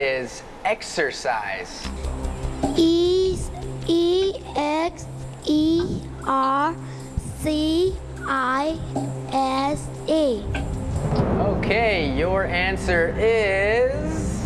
is exercise. E-X-E-R-C-I-S-E. Okay, your answer is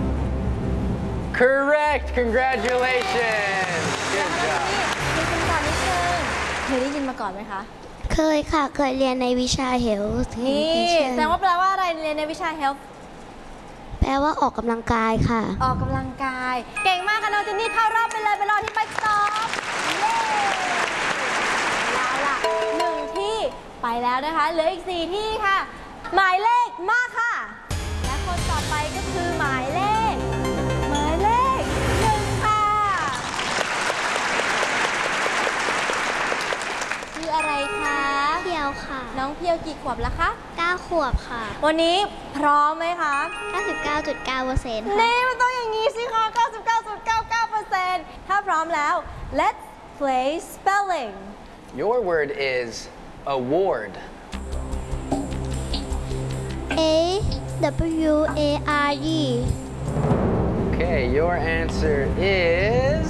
correct. Congratulations. Good job. มีคำตอบนิดนึงเคยได้ยินมาก่อนไหมคะเคยค่ะ เคยเรียนในวิชา Health นี่แสดงว่าแปลว่าอะไรเรียนในวิชา Health แปลว่าออกกำลังกายค่ะออกกำลังกาย เก่งมากค่ะน้องเจนนี่เข้ารอบไปเลยไปรอที่Bike Stop เย้เอาล่ะ1 ที่ไปแล้วนะคะเหลืออีก4 ที่ค่ะ หมายเลขมาค่ะ และคนต่อไปก็คือหมายเลข1ค่ะชื่ออะไรคะเพียวค่ะน้องเพียวกี่ขวบแล้วคะ 9 ขวบค่ะวันนี้พร้อมไหมคะ 99.9% ค่ะนี่มันต้องอย่างนี้สิคะ 99.99% ถ้าพร้อมแล้ว let's play spelling Your word is award. A-W-A-R-D. Okay, your answer is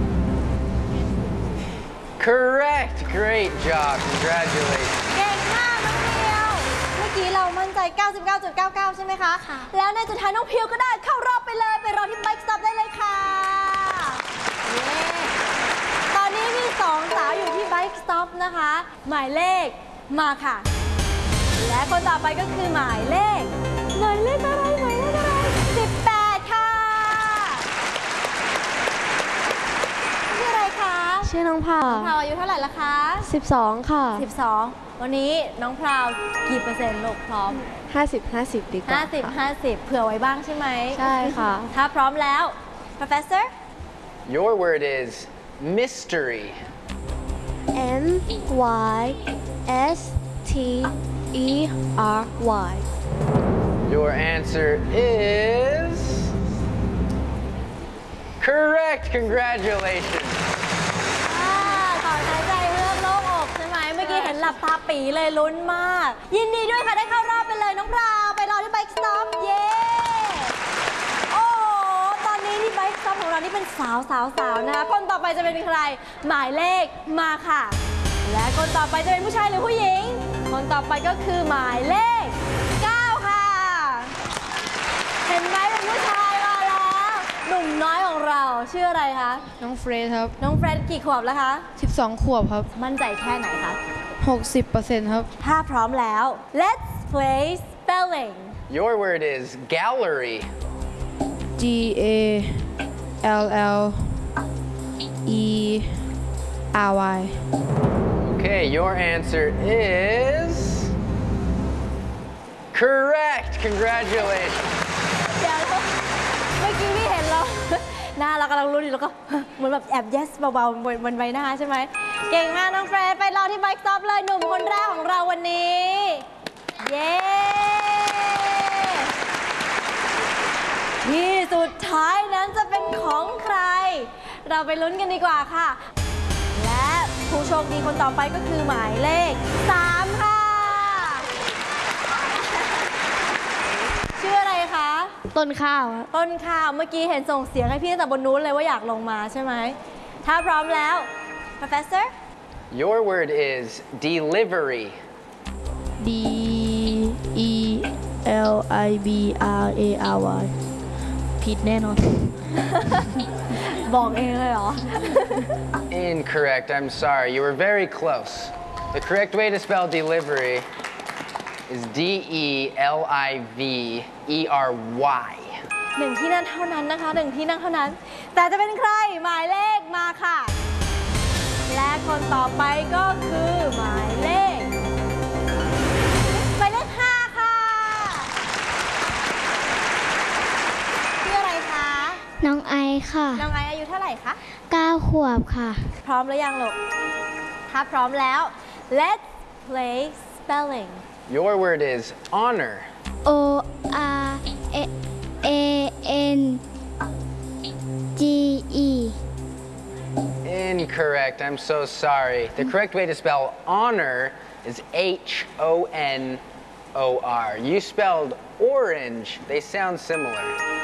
correct. Great job. Congratulations. เก่งมากน้องเพียว เมื่อกี้เรามั่นใจ 99.99 ใช่ไหมคะค่ะแล้วในสุดท้ายน้องเพียวก็ได้เข้ารอบไปเลย ไปรอที่ Bike Stop ได้เลยค่ะ เย้ ตอนนี้มี2 สาวอยู่ที่ Bike Stop นะคะ หมายเลขมาค่ะ และคนต่อไปก็คือหมายเลขอะไร18 ค่ะชื่ออะไรคะชื่อน้องพาน้องพราวอายุเท่าไหร่ละคะ 12 ค่ะ 12 วันนี้น้องพราวกี่เปอร์เซ็นต์ลูกพร้อม 50 ดีกว่า 50 เผื่อไว้บ้างใช่ไหมใช่ค่ะถ้าพร้อมแล้ว Professor Your word is mystery. M-Y-S-T-E-R-Y. Your answer is correct. Congratulations. ถอนหายใจเรื่องโล่งอกใช่ไหม เมื่อกี้เห็นหลับตาปีเลยลุ้นมาก ยินดีด้วยค่ะ ได้เข้ารอบไปเลยน้องพราว ไปรอที่ Bike Stop เย้ โอ้โห ตอนนี้ที่ Bike Stop ของเรานี่เป็นสาวนะคะ คนต่อไปจะเป็นใคร หมายเลขมาค่ะ และคนต่อไปจะเป็นผู้ชายหรือผู้หญิง คนต่อไปก็คือหมายเลข 9 ค่ะ เห็นไหมเป็นผู้ชายมาแล้ว หนุ่มน้อยของเราชื่ออะไรคะน้องเฟรดครับน้องเฟรดกี่ขวบแล้วคะ 12 ขวบครับมั่นใจแค่ไหนคะ 60% ครับถ้าพร้อมแล้ว let's play spelling Your word is gallery. G-A-L-L-E-R-Y. Okay, your answer is correct. Congratulations. เดี๋ยวนะเมื่อกี้พี่เห็นเรา หน้าเรากำลังลุ้นอยู่แล้วก็ เหมือนแบบแอบ yes เบาๆบนใบหน้าใช่ไหม เก่งมากน้องเฟรดไปรอที่ Bike Stop เลยหนุ่มคนแรกของเราวันนี้ เย้ ที่สุดท้ายนั้นจะเป็นของใคร เราไปลุ้นกันดีกว่าค่ะ และผู้โชคดีคนต่อไปก็คือหมายเลข 3 ค่ะ ชื่ออะไรคะต้นข้าวครับต้นข้าวเมื่อกี้เห็นส่งเสียงให้พี่ตั้งแต่บนนู้นเลยว่าอยากลงมาใช่ไหม ถ้าพร้อมแล้ว Professor Your word is delivery. D-E-L-I-B-R-A-R-Y ผิดแน่นอนบอกเองเลยเหรอ Incorrect. I'm sorry. You were very close. The correct way to spell delivery is D-E-L-I-V-E-R-Y. 1 ที่นั่นเท่านั้นนะคะ 1 ที่นั่งเท่านั้น แต่จะเป็นใครหมายเลขมาค่ะ และคนต่อไปก็คือหมายเลข 5 ค่ะชื่ออะไรคะน้องไอค่ะน้องไอซ์อายุเท่าไหร่คะ 9 ขวบค่ะพร้อมหรือยังลูก ถ้าพร้อมแล้ว let's play spelling Your word is honor. O-R-A-N-G-E. Incorrect. I'm so sorry. The correct way to spell honor is H-O-N-O-R. You spelled orange. They sound similar.